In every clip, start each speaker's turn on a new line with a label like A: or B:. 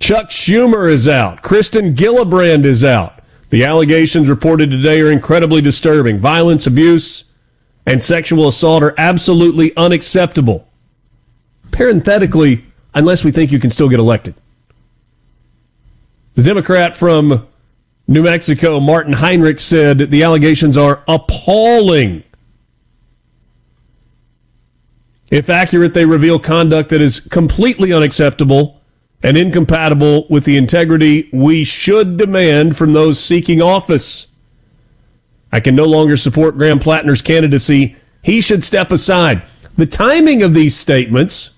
A: Chuck Schumer is out. Kristen Gillibrand is out. The allegations reported today are incredibly disturbing. Violence, abuse, and sexual assault are absolutely unacceptable. Parenthetically, unless we think you can still get elected. The Democrat from New Mexico, Martin Heinrich, said the allegations are appalling. If accurate, they reveal conduct that is completely unacceptable and incompatible with the integrity we should demand from those seeking office. I can no longer support Graham Plattner's candidacy. He should step aside. The timing of these statements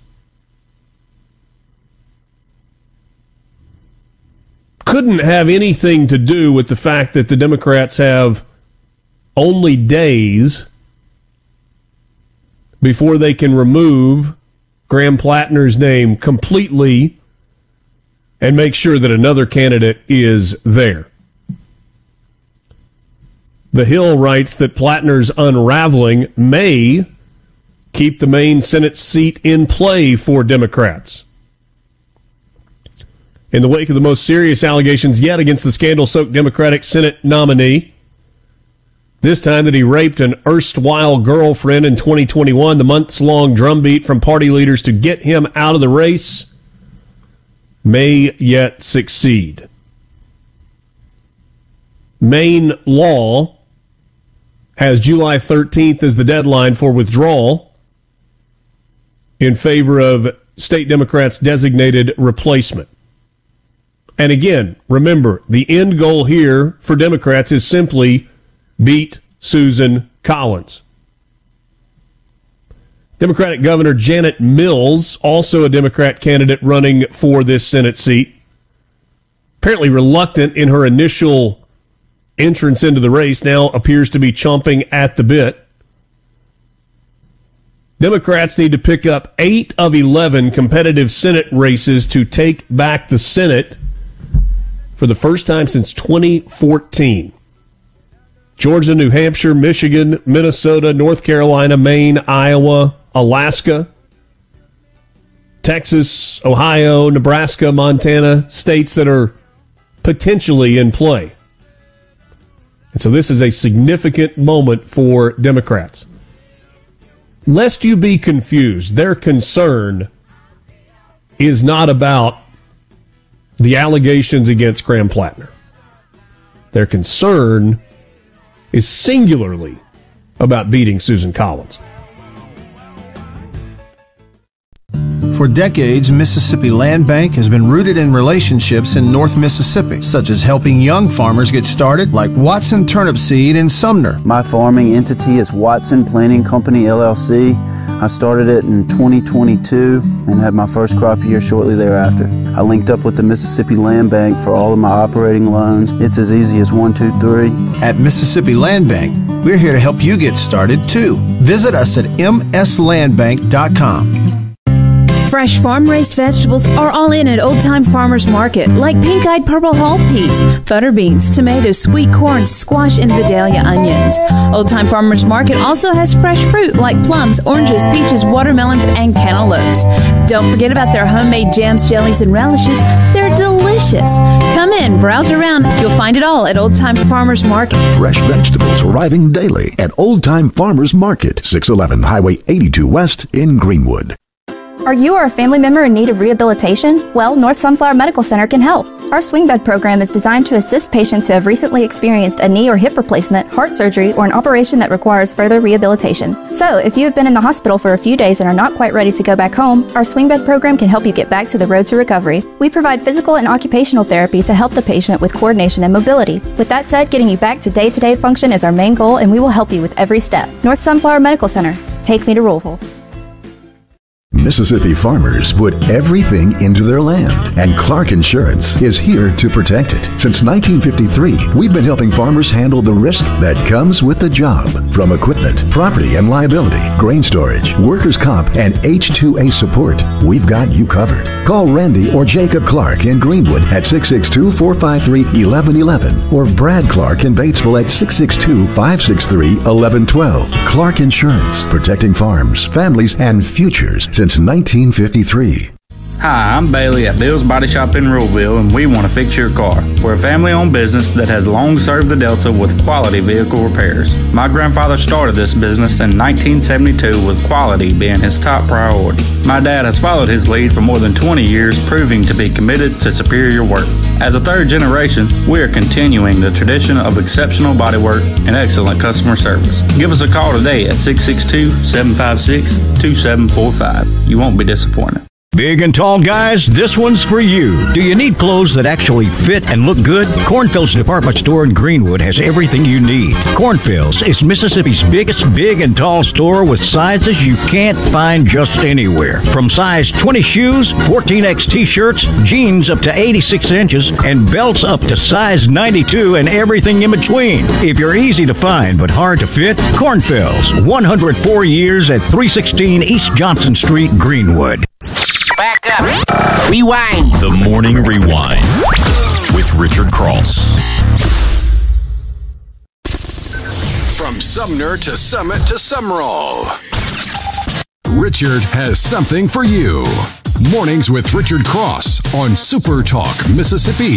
A: couldn't have anything to do with the fact that the Democrats have only days before they can remove Graham Plattner's name completely and make sure that another candidate is there. The Hill writes that Plattner's unraveling may keep the Maine Senate seat in play for Democrats. In the wake of the most serious allegations yet against the scandal-soaked Democratic Senate nominee, this time that he raped an erstwhile girlfriend in 2021, the months-long drumbeat from party leaders to get him out of the race may yet succeed. Maine law has July 13th as the deadline for withdrawal in favor of state Democrats' designated replacement. And again, remember, the end goal here for Democrats is simply beat Susan Collins. Democratic Governor Janet Mills, also a Democrat candidate running for this Senate seat, apparently reluctant in her initial entrance into the race, now appears to be chomping at the bit. Democrats need to pick up 8 of 11 competitive Senate races to take back the Senate for the first time since 2014. Georgia, New Hampshire, Michigan, Minnesota, North Carolina, Maine, Iowa, Alaska, Texas, Ohio, Nebraska, Montana, states that are potentially in play. And so this is a significant moment for Democrats. Lest you be confused, their concern is not about the allegations against Graham Plattner. Their concern is singularly about beating Susan Collins.
B: For decades, Mississippi Land Bank has been rooted in relationships in North Mississippi, such as helping young farmers get started, like Watson Turnip Seed in Sumner.
C: My farming entity is Watson Planting Company, LLC. I started it in 2022 and had my first crop year shortly thereafter. I linked up with the Mississippi Land Bank for all of my operating loans. It's as easy as 1, 2, 3.
B: At Mississippi Land Bank, we're here to help you get started, too. Visit us at mslandbank.com.
D: Fresh farm-raised vegetables are all in at Old Time Farmers Market, like pink-eyed purple hull peas, butter beans, tomatoes, sweet corn, squash, and Vidalia onions. Old Time Farmers Market also has fresh fruit like plums, oranges, peaches, watermelons, and cantaloupes. Don't forget about their homemade jams, jellies, and relishes. They're delicious. Come in, browse around. You'll find it all at Old Time Farmers Market.
E: Fresh vegetables arriving daily at Old Time Farmers Market, 611 Highway 82 West in Greenwood.
F: Are you or a family member in need of rehabilitation? Well, North Sunflower Medical Center can help. Our swing bed program is designed to assist patients who have recently experienced a knee or hip replacement, heart surgery, or an operation that requires further rehabilitation. So, if you have been in the hospital for a few days and are not quite ready to go back home, our swing bed program can help you get back to the road to recovery. We provide physical and occupational therapy to help the patient with coordination and mobility. With that said, getting you back to day-to-day function is our main goal, and we will help you with every step. North Sunflower Medical Center. Take me to Rollville.
E: Mississippi farmers put everything into their land, and Clark Insurance is here to protect it. Since 1953, we've been helping farmers handle the risk that comes with the job. From equipment, property and liability, grain storage, workers' comp, and H-2A support, we've got you covered. Call Randy or Jacob Clark in Greenwood at 662-453-1111 or Brad Clark in Batesville at 662-563-1112. Clark Insurance, protecting farms, families, and futures since 1953.
G: Hi, I'm Bailey at Bill's Body Shop in Ruleville, and we want to fix your car. We're a family-owned business that has long served the Delta with quality vehicle repairs. My grandfather started this business in 1972 with quality being his top priority. My dad has followed his lead for more than 20 years, proving to be committed to superior work. As a third generation, we are continuing the tradition of exceptional bodywork and excellent customer service. Give us a call today at 662-756-2745. You won't be disappointed.
H: Big and tall guys, this one's for you. Do you need clothes that actually fit and look good? Cornfield's department store in Greenwood has everything you need. Cornfield's is Mississippi's biggest big and tall store with sizes you can't find just anywhere. From size 20 shoes, 14X t-shirts, jeans up to 86 inches, and belts up to size 92 and everything in between. If you're easy to find but hard to fit, Cornfield's, 104 years at 316 East Johnson Street, Greenwood.
I: Back up. Rewind.
J: The Morning Rewind with Richard Cross.
K: From Sumner to Summit to Summerall, Richard has something for you. Mornings with Richard Cross on Super Talk Mississippi.